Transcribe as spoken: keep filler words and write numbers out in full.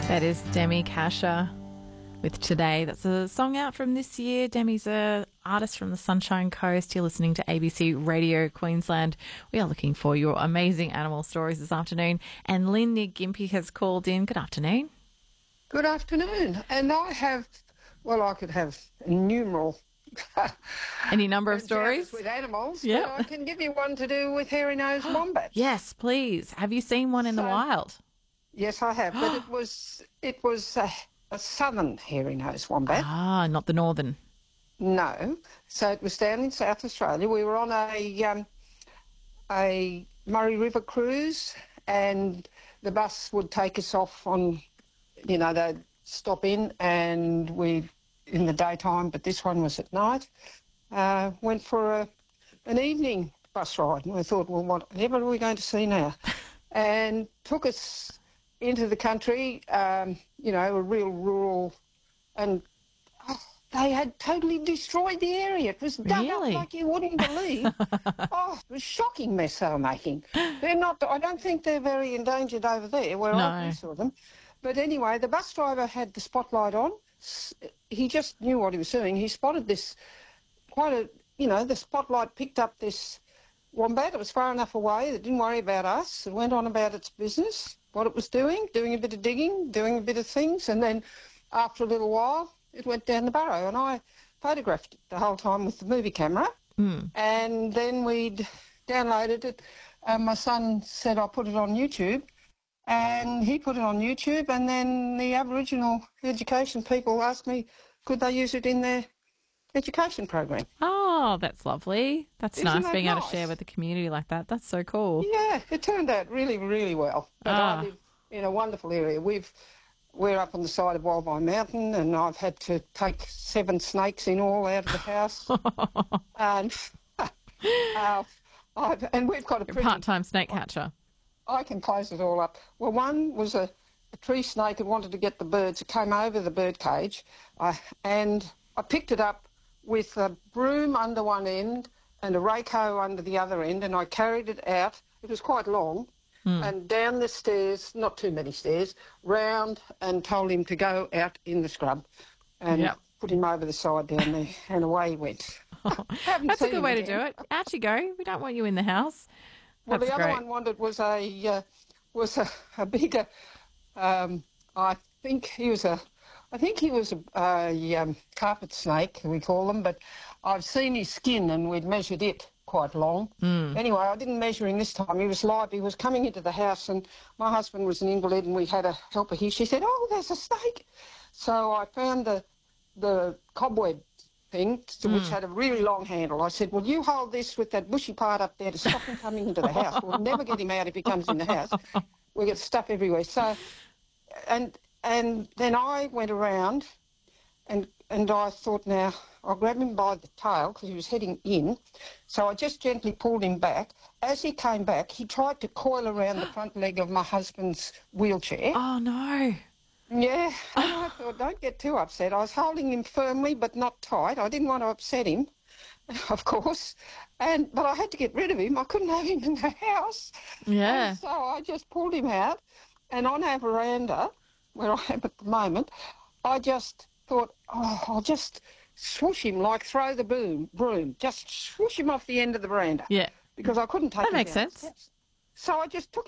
That is Demi Kasha with Today. That's a song out from this year. Demi's a artist from the Sunshine Coast. You're listening to A B C Radio Queensland. We are looking for your amazing animal stories this afternoon. And Lynn near Gympie has called in. Good afternoon. Good afternoon. And I have, well, I could have innumerable Any number of stories with animals. Yep. But I can give you one to do with hairy-nosed wombats. Yes, please. Have you seen one in So- the wild? Yes, I have. But it was it was a, a southern hairy-nosed wombat. Ah, not the northern. No. So it was down in South Australia. We were on a um, a Murray River cruise, and the bus would take us off on, you know, they'd stop in, and we in the daytime, but this one was at night. Uh, went for a an evening bus ride, and we thought, well, whatever are we going to see now? And took us into the country, um, you know, a real rural, and oh, they had totally destroyed the area. It was dug Really? up like you wouldn't believe. Oh, it was a shocking mess they were making. They're not, I don't think they're very endangered over there where No. I saw them. But anyway, the bus driver had the spotlight on. S- He just knew what he was doing. He spotted this quite a, you know, the spotlight picked up this wombat. It was far enough away. It didn't worry about us. It went on about its business, what it was doing, doing a bit of digging, doing a bit of things. And then after a little while, it went down the burrow. And I photographed it the whole time with the movie camera. Mm. And then we'd downloaded it. And my son said, I'll put it on YouTube. And he put it on YouTube. And then the Aboriginal education people asked me, could they use it in their education program? Oh, that's lovely. That's Isn't nice that being able to nice? share with the community like that. That's so cool. Yeah, it turned out really, really well. But Ah. I live in a wonderful area. We've we're up on the side of Wildvine Mountain, and I've had to take seven snakes in all out of the house. and uh, I've, and we've got a You're a pretty. part-time snake catcher. I can close it all up. Well, one was a, a tree snake that wanted to get the birds. It came over the bird cage, I, and I picked it up with a broom under one end and a rake hoe under the other end, and I carried it out. It was quite long, and down the stairs, not too many stairs, round, and told him to go out in the scrub, and Yep. put him over the side down there, and away he went. Haven't That's a seen good him way to again. do it. Out you go. We don't want you in the house. Well, That's the other great. one wanted was a uh, was a, a bigger. Um, I think he was a. I think he was a, a um, carpet snake, we call them, but I've seen his skin and we'd measured it quite long. Mm. Anyway, I didn't measure him this time. He was live. He was coming into the house, and my husband was an invalid, and we had a helper here. She said, "Oh, there's a snake." So I found the the cobweb thing, to which had a really long handle. I said, well, you hold this with that bushy part up there to stop him coming into the house. We'll never get him out if he comes in the house. We get stuff everywhere. So, and and then I went around, and and I thought, now, I'll grab him by the tail because he was heading in. So I just gently pulled him back. As he came back, he tried to coil around the front leg of my husband's wheelchair. Oh, no. Yeah, and I thought, don't get too upset. I was holding him firmly but not tight. I didn't want to upset him, of course. And but I had to get rid of him. I couldn't have him in the house. Yeah. And so I just pulled him out, and on our veranda, where I am at the moment, I just thought, oh, I'll just swoosh him like throw the broom, broom. Just swoosh him off the end of the veranda. Yeah. Because I couldn't take That him makes down the sense. steps. So I just took